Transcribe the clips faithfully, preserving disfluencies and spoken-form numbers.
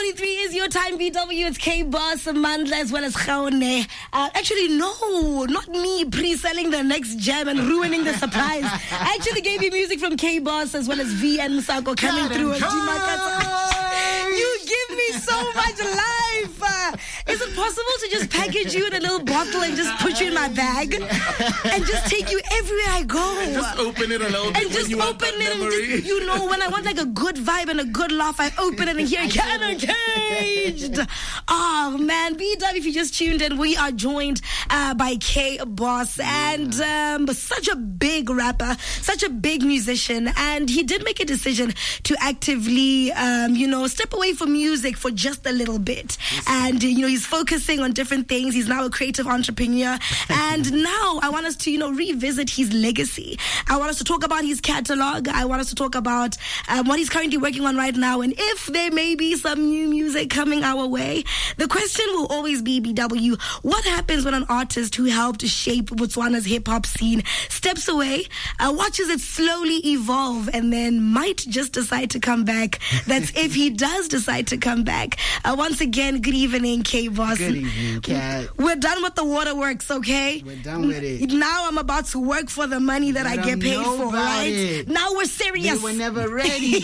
forty-three is your time, B W. It's K-Boss, Amandla, as well as Khaone. Uh, actually, no, not me pre-selling the next gem and ruining the surprise. I actually gave you music from K-Boss as well as V and Musako coming through. You give me so much life. Uh, is it possible to just package you in a little bottle and just put you in my bag and just take you everywhere I go? And just open it a little bit. And just you open it and just, you know, when I want like a good vibe and a good laugh, I open it and hear Cannon Caged. Oh man, B W, if you just tuned in, we are joined uh, by K-Boss, and um, such a big rapper, such a big musician, and he did make a decision to actively, um, you know, step away from music for just a little bit. And, you know, he's focusing on different things. He's now a creative entrepreneur. And now I want us to, you know, revisit his legacy. I want us to talk about his catalog. I want us to talk about um, what he's currently working on right now, and if there may be some new music coming our way. The question will always be, B W, what happens when an artist who helped shape Botswana's hip-hop scene steps away, uh, watches it slowly evolve, and then might just decide to come back? That's if he does decide to come back. Uh, once again, good evening, K-Boss. Good evening, Kat. We're done with the waterworks, okay? We're done with it. Now I'm about to work for the money that I get paid for, right? It. Now we're serious. They were never ready.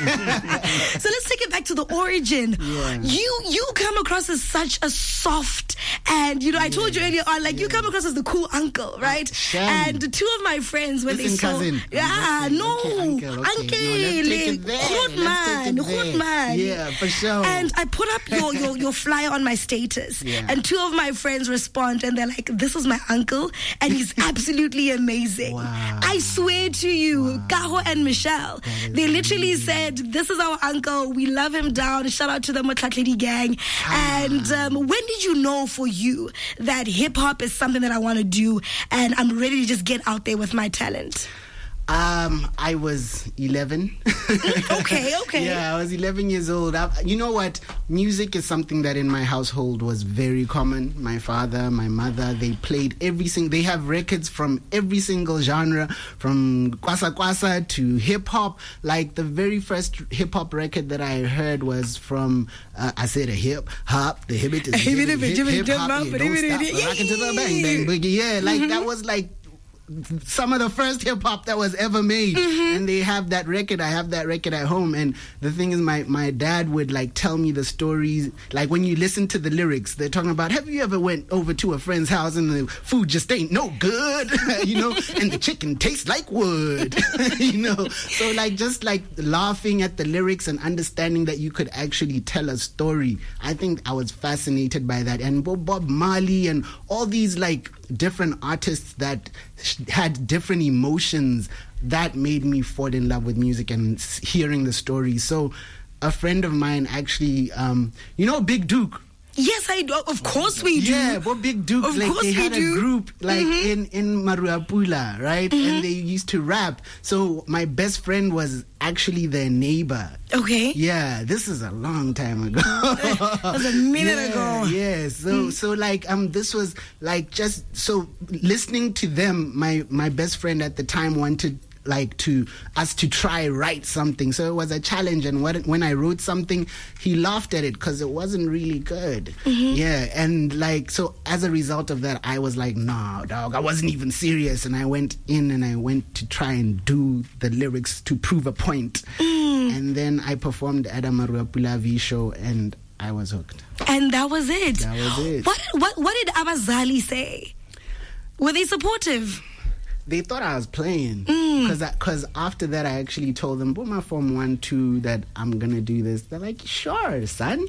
So let's take it back to the origin. Yeah. You you come across as such a soft, and you know, I told you earlier on, like, yeah. you come across as the cool uncle, right? Sham. And two of my friends, when Listen, they saw, cousin. yeah, Listen, no, okay, uncle, okay. uncle, no, let's take it there. good man, Let's take it good there. man. Yeah, for sure. And I put up your your, your flyer on my status, yeah. and two of my friends respond, and they're like, "This is my uncle, and he's absolutely amazing." Wow. I swear to you, wow. Kaho and Michelle, they literally amazing. said, "This is our uncle. We love him down." Shout out to the Motlatledi gang. Ah. And um, when did you know for you that hip hop is something that I want to do, and I'm ready to just get out there with my talent? Um, I was eleven. okay, okay. Yeah, I was eleven years old. I, you know what? Music is something that in my household was very common. My father, my mother, they played every single. They have records from every single genre, from kwasa kwasa to hip hop. Like the very first hip hop record that I heard was from. Uh, I said a hip hop. The hip it is hip hop. Don't stop. Rockin' to the bang bang boogie. Yeah, like mm-hmm. that was like. Some of the first hip hop that was ever made, mm-hmm. and they have that record. I have that record at home, and the thing is, my my dad would like tell me the stories. Like when you listen to the lyrics, they're talking about, have you ever went over to a friend's house and the food just ain't no good, you know, and the chicken tastes like wood, you know. So like just like laughing at the lyrics and understanding that you could actually tell a story. I think I was fascinated by that, and Bob Marley and all these like different artists that had different emotions, that made me fall in love with music and hearing the stories. So a friend of mine actually, um, you know, Big Duke. Yes, I do. Of course we do. Yeah, but Big Duke, of like course they had we do. a group like mm-hmm. in, in Maruapula, right? Mm-hmm. And they used to rap. So my best friend was actually their neighbor. Okay. Yeah, this is a long time ago. That was a minute yeah, ago. Yeah, so mm. so like um this was like just so listening to them, my my best friend at the time wanted like to us to try write something, so it was a challenge. And when, when I wrote something, he laughed at it because it wasn't really good. Mm-hmm. Yeah, and like so as a result of that, I was like, nah dog, I wasn't even serious, and I went in and I went to try and do the lyrics to prove a point. Mm. And then I performed at a Maruapula V show, and I was hooked. And that was it. That was it. What what what did Abazali say? Were they supportive? They thought I was playing, because mm. because after that I actually told them, put my form one two that I'm gonna do this. They're like, sure, son.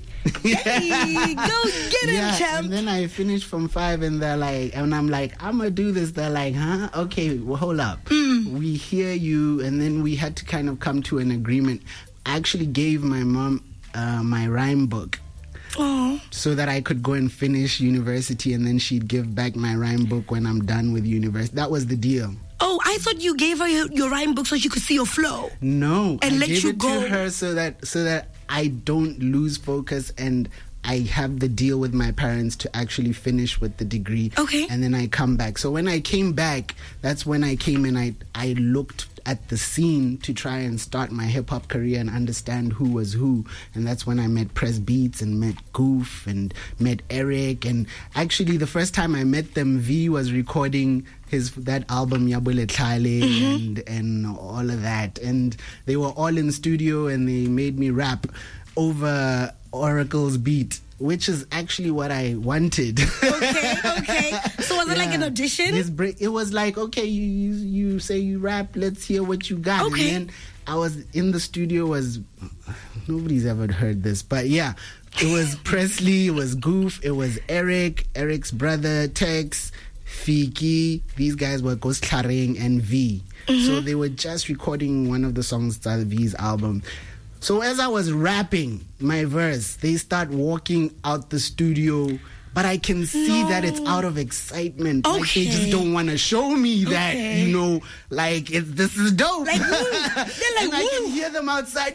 Hey, go get him, yeah, champ. And then I finished from five, and they're like, and I'm like, I'm gonna do this. They're like, huh? Okay, well, hold up. Mm. We hear you, and then we had to kind of come to an agreement. I actually gave my mom uh, my rhyme book. Oh. So that I could go and finish university, and then she'd give back my rhyme book when I'm done with university. That was the deal. Oh, I thought you gave her your, your rhyme book so she could see your flow. No, and I let gave you it go to her so that so that I don't lose focus, and I have the deal with my parents to actually finish with the degree. Okay. And then I come back. So when I came back, that's when I came in. I I looked at the scene to try and start my hip hop career and understand who was who. And that's when I met Press Beats and met Goof and met Eric. And actually, the first time I met them, V was recording his that album Yabule Tlale and and all of that. And they were all in studio and they made me rap over Oracle's beat, which is actually what I wanted. Okay, okay. So was it yeah. like an audition? This break, it was like, okay, you, you you say you rap, let's hear what you got. Okay. And then I was in the studio, was nobody's ever heard this, but yeah, it was Presley, it was Goof, it was Eric, Eric's brother, Tex, Fiki. These guys were Ghost Klaring and V. Mm-hmm. So they were just recording one of the songs to V's album. So as I was rapping my verse, they start walking out the studio, but I can see no. that it's out of excitement. Okay. Like they just don't want to show me that, okay. you know, like it, this is dope. Like, woo. They're like, and I can hear them outside.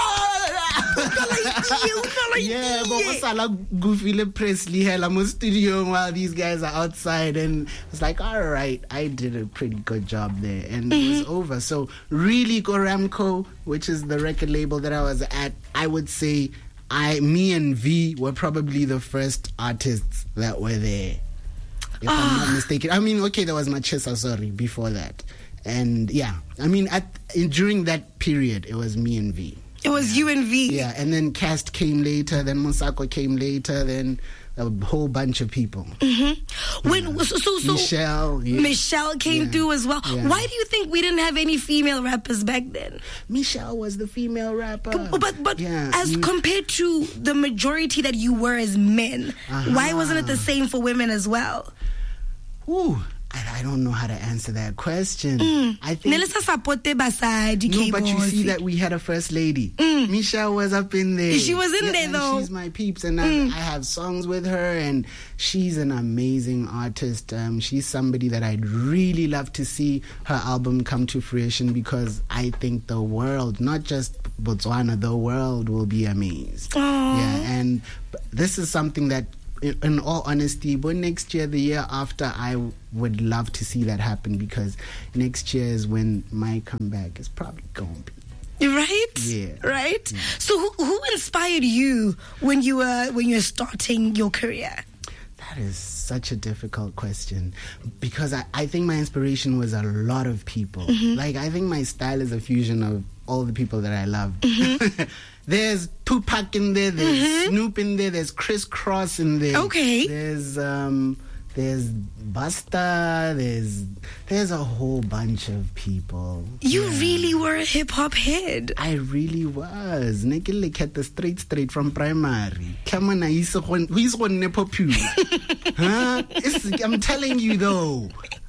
Yeah, but what's like Goofy Presley hell I'm in studio while these guys are outside, and it's like, all right, I did a pretty good job there, and mm-hmm. it was over. So really, Goramco, which is the record label that I was at, I would say I, me and V were probably the first artists that were there, if oh. I'm not mistaken. I mean, okay, there was Machisa, sorry, before that, and yeah, I mean, at in, during that period, it was me and V. It was you and V. Yeah, and then Cast came later, then Mosako came later, then a whole bunch of people. Mm-hmm. When yeah. so, so, so Michelle, yeah. Michelle came yeah. through as well. Yeah. Why do you think we didn't have any female rappers back then? Michelle was the female rapper. But but, but yeah. as you... compared to the majority that you were as men, uh-huh. why wasn't it the same for women as well? Ooh. I don't know how to answer that question. Mm. I think no, but you see that we had a first lady. Mm. Michelle was up in there. She was in yeah, there though. She's my peeps, and mm. I, I have songs with her, and she's an amazing artist. Um, she's somebody that I'd really love to see her album come to fruition, because I think the world, not just Botswana, the world will be amazed. Aww. Yeah, and this is something that, in all honesty, but next year, the year after, I would love to see that happen, because next year is when my comeback is probably going to be. Right? Yeah. Right? Yeah. So who, who inspired you when you were when you were starting your career? That is such a difficult question, because I, I think my inspiration was a lot of people. Mm-hmm. Like, I think my style is a fusion of all the people that I love. Mm-hmm. There's Tupac in there, there's mm-hmm. Snoop in there, there's Chris Cross in there. Okay. There's um there's Busta, there's there's a whole bunch of people. You yeah. really were a hip hop head. I really was. Nekile kept the straight straight from primary. Come on, he's on he's on nepopu. Huh? It's, I'm telling you though.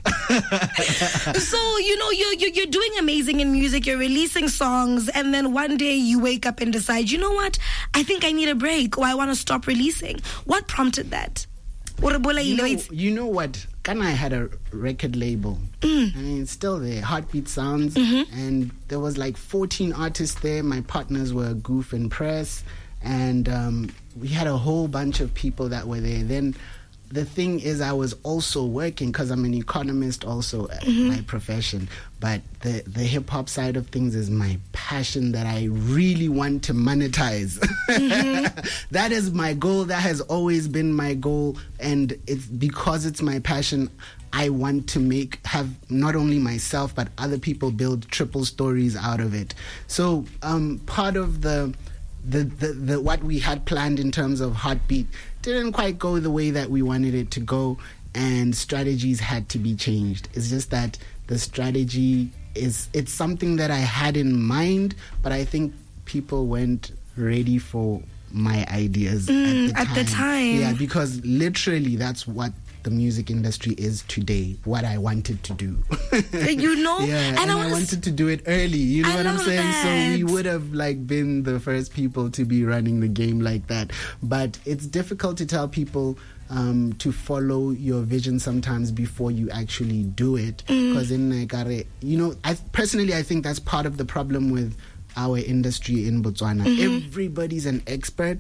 So, you know, you're, you're you're doing amazing in music, you're releasing songs, and then one day you wake up and decide, you know what, I think I need a break, or I want to stop releasing. What prompted that? You know, you know what? Kana had a record label. Mm. I mean, it's still there, Heartbeat Sounds, mm-hmm. and there was like fourteen artists there. My partners were Goof and Press, and um, we had a whole bunch of people that were there. Then the thing is, I was also working, because I'm an economist also at mm-hmm. my profession, but the, the hip-hop side of things is my passion that I really want to monetize. Mm-hmm. That is my goal. That has always been my goal, and it's because it's my passion, I want to make, have not only myself, but other people build triple stories out of it. So um, part of the The, the, the what we had planned in terms of Heartbeat didn't quite go the way that we wanted it to go, and strategies had to be changed. It's just that the strategy is, it's something that I had in mind, but I think people weren't ready for my ideas mm, at, the, at time. the time. Yeah, because literally that's what the music industry is today, what I wanted to do. You know? Yeah, and, and I, I wanted to do it early, you know I what I'm saying? That. So we would have like been the first people to be running the game like that. But it's difficult to tell people um, to follow your vision sometimes before you actually do it. Because mm. in like, you know, I personally I think that's part of the problem with our industry in Botswana. Mm-hmm. Everybody's an expert,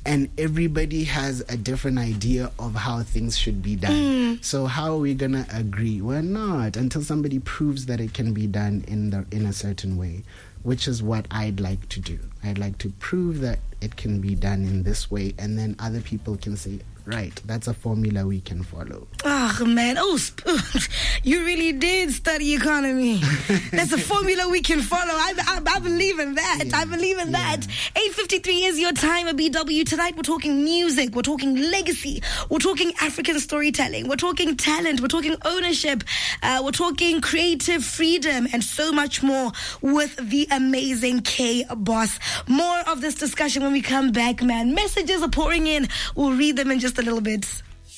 and everybody has a different idea of how things should be done. Mm. So how are we gonna agree? We're not until somebody proves that it can be done in the in a certain way, which is what I'd like to do. I'd like to prove that it can be done in this way, and then other people can say, right, that's a formula we can follow. Oh, man. Oh, sp- you really did study economy. That's a formula we can follow. I, I, I believe in that. Yeah. I believe in yeah. that. eight fifty-three is your time at B W. Tonight we're talking music. We're talking legacy. We're talking African storytelling. We're talking talent. We're talking ownership. Uh, we're talking creative freedom and so much more with the amazing K Boss. More of this discussion when we come back, man. Messages are pouring in. We'll read them in just a little bit.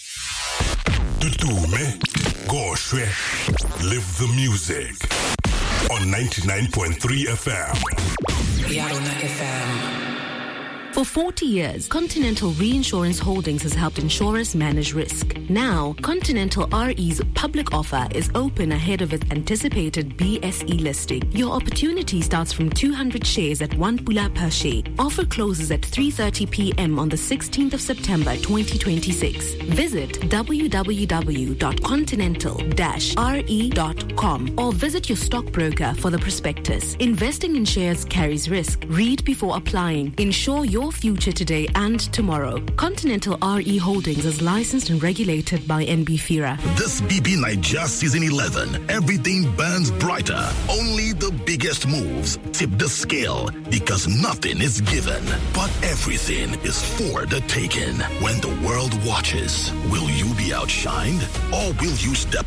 Tutume, Goshwe, live the music on ninety-nine point three F M. Yarona F M. For forty years, Continental Reinsurance Holdings has helped insurers manage risk. Now, Continental R E's public offer is open ahead of its anticipated B S E listing. Your opportunity starts from two hundred shares at one pula per share. Offer closes at three thirty p.m. on the sixteenth of September twenty twenty-six. Visit w w w dot continental dash r e dot com or visit your stockbroker for the prospectus. Investing in shares carries risk. Read before applying. Ensure your future today and tomorrow. Continental R E Holdings is licensed and regulated by N B F I R A. This B B Niger Season eleven, everything burns brighter. Only the biggest moves tip the scale because nothing is given, but everything is for the taking. When the world watches, will you be outshined or will you step